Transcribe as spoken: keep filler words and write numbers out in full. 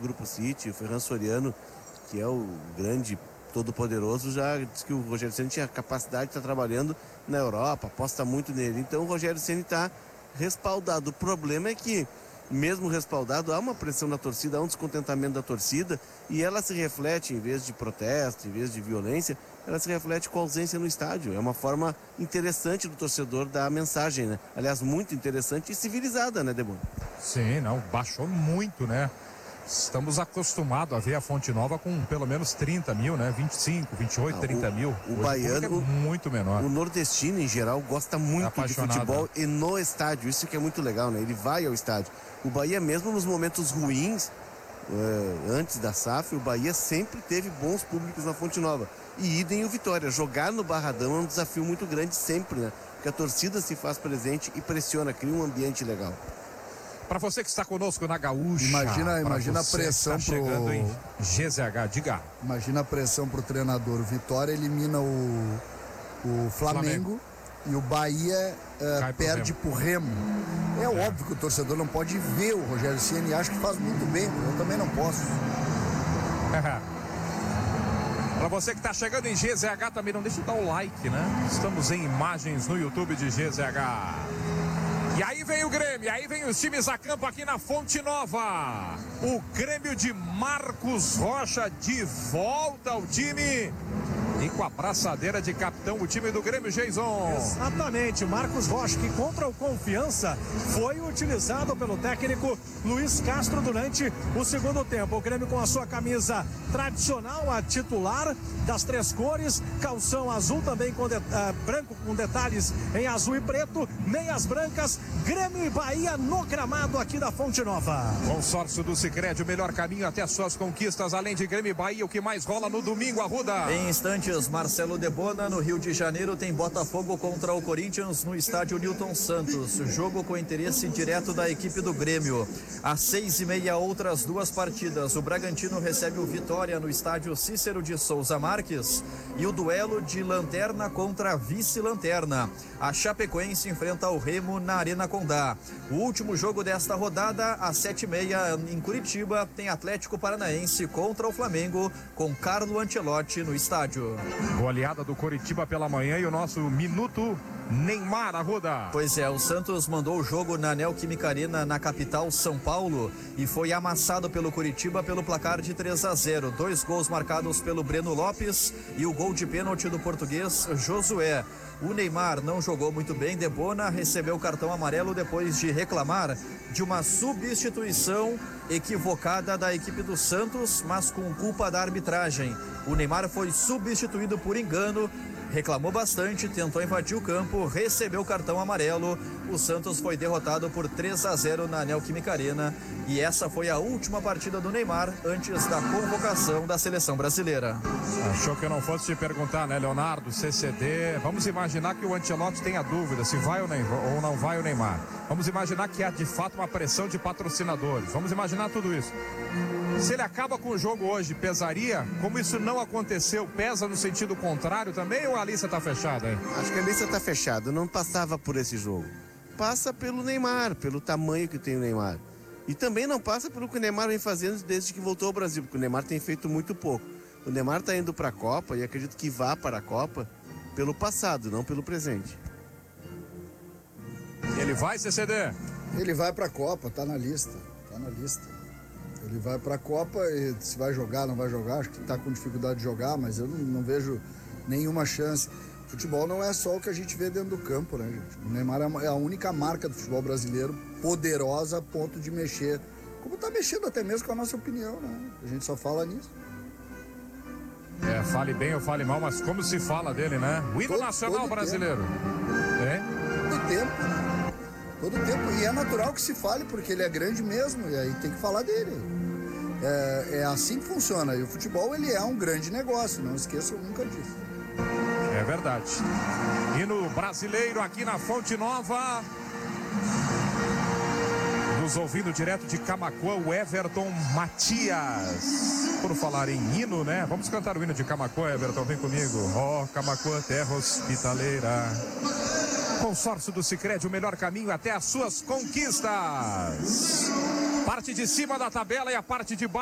Grupo City, o Ferran Soriano, que é o grande todo-poderoso, já disse que o Rogério Ceni tinha capacidade de estar trabalhando na Europa, aposta muito nele. Então o Rogério Ceni está respaldado. O problema é que, mesmo respaldado, há uma pressão da torcida, há um descontentamento da torcida, e ela se reflete, em vez de protesto, em vez de violência, ela se reflete com a ausência no estádio. É uma forma interessante do torcedor dar a mensagem, né? Aliás, muito interessante e civilizada, né, Debon? Sim, não, baixou muito, né? Estamos acostumados a ver a Fonte Nova com pelo menos trinta mil, né? vinte e cinco, vinte e oito, ah, trinta o, mil. O baiano é muito menor. O nordestino, em geral, gosta muito é de futebol e no estádio. Isso que é muito legal, né? Ele vai ao estádio. O Bahia, mesmo nos momentos ruins, uh, antes da S A F, o Bahia sempre teve bons públicos na Fonte Nova. E idem o Vitória. Jogar no Barradão é um desafio muito grande sempre, né? Porque a torcida se faz presente e pressiona, cria um ambiente legal. Para você que está conosco na Gaúcha, imagina, imagina a pressão tá pro em G Z H, diga. Imagina a pressão pro treinador. O Vitória elimina o, o Flamengo, Flamengo e o Bahia uh, perde pro Remo. É, é óbvio que o torcedor não pode ver o Rogério Ceni e acha que faz muito bem. Eu também não posso. Para você que está chegando em G Z H também, não deixe de dar o like, né? Estamos em imagens no YouTube de G Z H. E aí vem o Grêmio, aí vem os times a campo aqui na Fonte Nova. O Grêmio de Marcos Rocha de volta ao time. E com a braçadeira de capitão, o time do Grêmio, Jason. Exatamente, o Marcos Rocha, que contra o Confiança foi utilizado pelo técnico Luiz Castro durante o segundo tempo. O Grêmio com a sua camisa tradicional, a titular das três cores, calção azul também com de, uh, branco com detalhes em azul e preto, meias brancas, Grêmio e Bahia no gramado aqui da Fonte Nova. Consórcio do Sicredi, o melhor caminho até as suas conquistas, além de Grêmio e Bahia, o que mais rola no domingo, Arruda. Em instantes, Marcelo Debona, no Rio de Janeiro, tem Botafogo contra o Corinthians no estádio Newton Santos. Jogo com interesse direto da equipe do Grêmio. Às seis e meia, outras duas partidas. O Bragantino recebe o Vitória no estádio Cícero de Souza Marques e o duelo de lanterna contra vice-lanterna. A Chapecoense enfrenta o Remo na Arena Condá. O último jogo desta rodada, às sete e meia, em Curitiba, tem Atlético Paranaense contra o Flamengo, com Carlo Ancelotti no estádio. Goleada do Coritiba pela manhã e o nosso minuto Neymar, Arruda. Pois é, o Santos mandou o jogo na Neoquímica Arena, na capital São Paulo, e foi amassado pelo Coritiba pelo placar de três a zero. Dois gols marcados pelo Breno Lopes e o gol de pênalti do português Josué. O Neymar não jogou muito bem. Debona recebeu o cartão amarelo depois de reclamar de uma substituição equivocada da equipe do Santos, mas com culpa da arbitragem. O Neymar foi substituído por engano, reclamou bastante, tentou invadir o campo, recebeu o cartão amarelo. O Santos foi derrotado por três a zero na Neoquímica Arena e essa foi a última partida do Neymar antes da convocação da seleção brasileira. Achou que eu não fosse te perguntar, né, Leonardo? C C D. Vamos imaginar que o Ancelotti tenha dúvida se vai ou não vai o Neymar. Vamos imaginar que há de fato uma pressão de patrocinadores. Vamos imaginar tudo isso. Se ele acaba com o jogo hoje, pesaria? Como isso não aconteceu, pesa no sentido contrário também ou a lista está fechada? Hein? Acho que a lista está fechada, não passava por esse jogo. Passa pelo Neymar, pelo tamanho que tem o Neymar. E também não passa pelo que o Neymar vem fazendo desde que voltou ao Brasil, porque o Neymar tem feito muito pouco. O Neymar está indo para a Copa e acredito que vá para a Copa pelo passado, não pelo presente. Ele vai, C C D? Ele vai para a Copa, tá na lista, tá na lista. Ele vai para a Copa e se vai jogar, não vai jogar, acho que está com dificuldade de jogar, mas eu não, não vejo nenhuma chance. Futebol não é só o que a gente vê dentro do campo, né, gente? O Neymar é a única marca do futebol brasileiro poderosa a ponto de mexer, como está mexendo até mesmo com a nossa opinião, né? A gente só fala nisso. É, fale bem ou fale mal, mas como se fala dele, né? O hino todo, nacional todo brasileiro. Tempo. É? Todo tempo, né? Todo tempo. E é natural que se fale, porque ele é grande mesmo, e aí tem que falar dele. É, é assim que funciona. E o futebol, ele é um grande negócio, não esqueçam nunca disso. É verdade. Hino brasileiro aqui na Fonte Nova. Nos ouvindo direto de Camaquã, o Everton Matias. Por falar em hino, né? Vamos cantar o hino de Camaquã, Everton, vem comigo. Ó, oh, Camaquã, terra hospitaleira. Consórcio do Sicredi, o melhor caminho até as suas conquistas. Parte de cima da tabela e a parte de baixo.